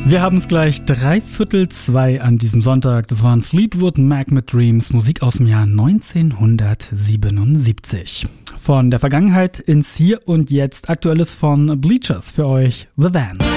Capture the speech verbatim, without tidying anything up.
Wir haben es gleich dreiviertel zwei an diesem Sonntag. Das waren Fleetwood Mac mit Dreams, Musik aus dem Jahr neunzehnhundertsiebenundsiebzig. Von der Vergangenheit ins Hier und Jetzt, Aktuelles von Bleachers für euch, The Van.